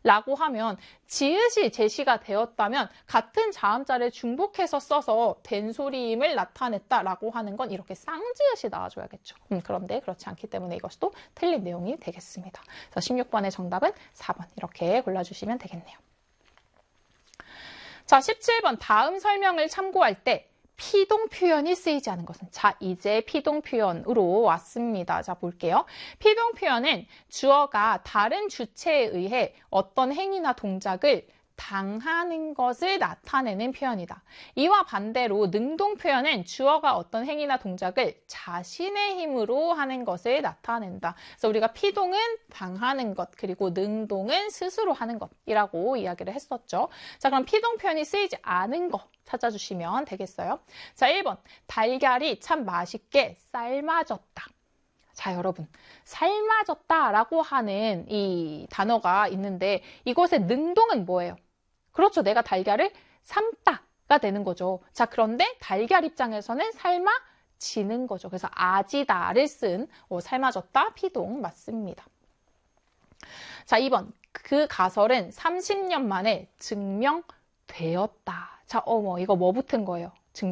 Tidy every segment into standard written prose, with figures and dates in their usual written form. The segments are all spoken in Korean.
라고 하면 지읒이 제시가 되었다면 같은 자음자를 중복해서 써서 된소리임을 나타냈다라고 하는 건 이렇게 쌍지읒이 나와줘야겠죠. 그런데 그렇지 않기 때문에 이것이 또 틀린 내용이 되겠습니다. 그래서 16번의 정답은 4번 이렇게 골라주시면 되겠네요. 자, 17번 다음 설명을 참고할 때 피동 표현이 쓰이지 않은 것은? 자, 이제 피동 표현으로 왔습니다. 자, 볼게요. 피동 표현은 주어가 다른 주체에 의해 어떤 행위나 동작을 당하는 것을 나타내는 표현이다. 이와 반대로 능동 표현은 주어가 어떤 행위나 동작을 자신의 힘으로 하는 것을 나타낸다. 그래서 우리가 피동은 당하는 것, 그리고 능동은 스스로 하는 것이라고 이야기를 했었죠. 자, 그럼 피동 표현이 쓰이지 않은 것 찾아주시면 되겠어요. 자, 1번. 달걀이 참 맛있게 삶아졌다. 자, 여러분, 삶아졌다라고 하는 이 단어가 있는데 이것의 능동은 뭐예요? 그렇죠. 내가 달걀을 삶다가 되는 거죠. 자, 그런데 달걀 입장에서는 삶아지는 거죠. 그래서 아지다를 쓴 삶아졌다 피동 맞습니다. 자, 2번. 그 가설은 30년 만에 증명되었다. 자, 이거 뭐 붙은 거예요?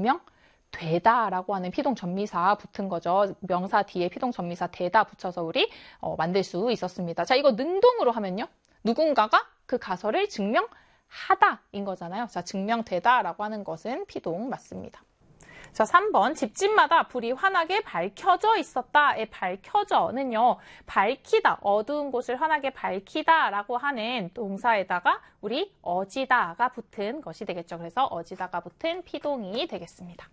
증명되다라고 하는 피동 전미사 붙은 거죠. 명사 뒤에 피동 전미사 되다 붙여서 우리 만들 수 있었습니다. 자, 이거 능동으로 하면요. 누군가가 그 가설을 증명하다인 거잖아요. 자, 증명되다라고 하는 것은 피동 맞습니다. 자, 3번. 집집마다 불이 환하게 밝혀져 있었다의 밝혀져는요. 밝히다, 어두운 곳을 환하게 밝히다라고 하는 동사에다가 우리 어지다가 붙은 것이 되겠죠. 그래서 어지다가 붙은 피동이 되겠습니다.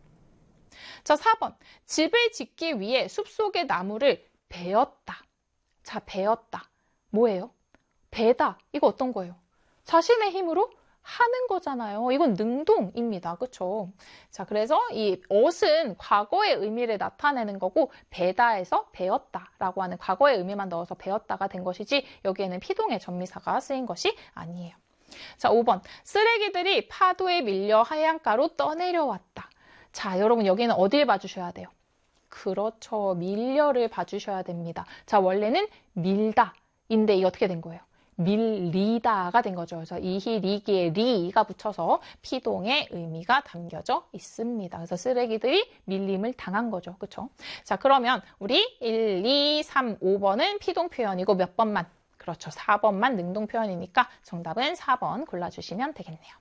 자, 4번. 집을 짓기 위해 숲속의 나무를 베었다. 자, 베었다. 뭐예요? 베다. 이거 어떤 거예요? 자신의 힘으로 하는 거잖아요. 이건 능동입니다. 그렇죠? 자, 그래서 이 엇은 과거의 의미를 나타내는 거고 베다에서 베었다라고 하는 과거의 의미만 넣어서 베었다가 된 것이지 여기에는 피동의 전미사가 쓰인 것이 아니에요. 자, 5번. 쓰레기들이 파도에 밀려 하양가로 떠내려왔다. 자, 여러분 여기는 어딜 봐주셔야 돼요? 그렇죠. 밀려를 봐주셔야 됩니다. 자, 원래는 밀다인데 이게 어떻게 된 거예요? 밀리다가 된 거죠. 그래서 이히 리기에 리가 붙여서 피동의 의미가 담겨져 있습니다. 그래서 쓰레기들이 밀림을 당한 거죠. 그렇죠? 자, 그러면 우리 1, 2, 3, 5번은 피동 표현이고 몇 번만? 그렇죠. 4번만 능동 표현이니까 정답은 4번 골라주시면 되겠네요.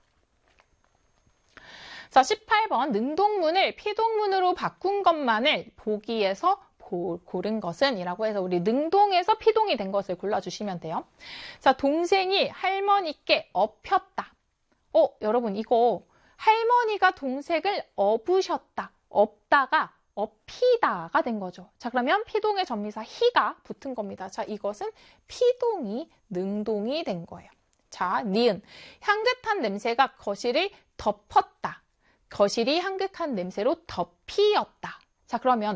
자, 18번 능동문을 피동문으로 바꾼 것만을 보기에서 고른 것은 이라고 해서 우리 능동에서 피동이 된 것을 골라주시면 돼요. 자, 동생이 할머니께 업혔다. 여러분 이거 할머니가 동생을 업으셨다. 업다가 업히다가 된 거죠. 자, 그러면 피동의 전미사 히가 붙은 겁니다. 자, 이것은 피동이 능동이 된 거예요. 자, 니은. 향긋한 냄새가 거실을 덮었다. 거실이 향긋한 냄새로 덮이었다. 자, 그러면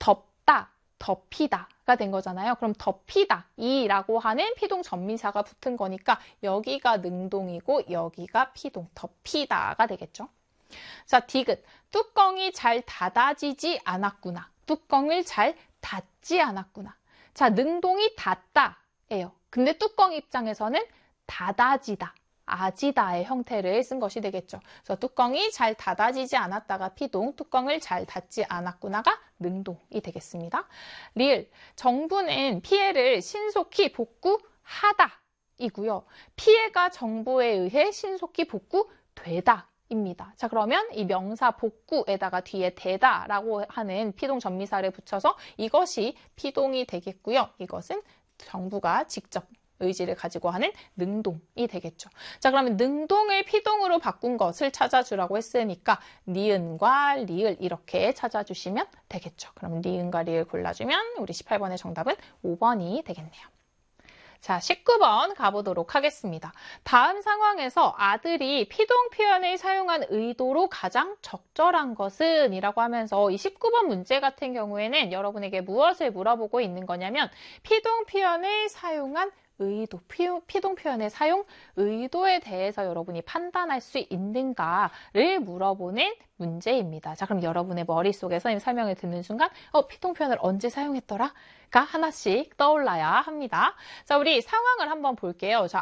덮이다가 된 거잖아요. 그럼 덮이다, 이라고 하는 피동 전미사가 붙은 거니까 여기가 능동이고 여기가 피동, 덮이다가 되겠죠. 자, 디귿. 뚜껑이 잘 닫아지지 않았구나. 뚜껑을 잘 닫지 않았구나. 자, 능동이 닫다예요. 근데 뚜껑 입장에서는 닫아지다, 아지다의 형태를 쓴 것이 되겠죠. 그래서 뚜껑이 잘 닫아지지 않았다가 피동, 뚜껑을 잘 닫지 않았구나가 능동이 되겠습니다. 리을. 정부는 피해를 신속히 복구하다 이고요. 피해가 정부에 의해 신속히 복구되다 입니다. 자, 그러면 이 명사 복구에다가 뒤에 되다라고 하는 피동 전미사를 붙여서 이것이 피동이 되겠고요. 이것은 정부가 직접 의지를 가지고 하는 능동이 되겠죠. 자, 그러면 능동을 피동으로 바꾼 것을 찾아주라고 했으니까 니은과 리을 이렇게 찾아주시면 되겠죠. 그럼 니은과 리을 골라주면 우리 18번의 정답은 5번이 되겠네요. 자, 19번 가보도록 하겠습니다. 다음 상황에서 아들이 피동 표현을 사용한 의도로 가장 적절한 것은? 이라고 하면서 이 19번 문제 같은 경우에는 여러분에게 무엇을 물어보고 있는 거냐면 피동 표현을 사용한 의도, 피동 표현의 사용 의도에 대해서 여러분이 판단할 수 있는가를 물어보는 문제입니다. 자, 그럼 여러분의 머릿속에 선생님 설명을 듣는 순간 피동 표현을 언제 사용했더라? 가 하나씩 떠올라야 합니다. 자, 우리 상황을 한번 볼게요. 자,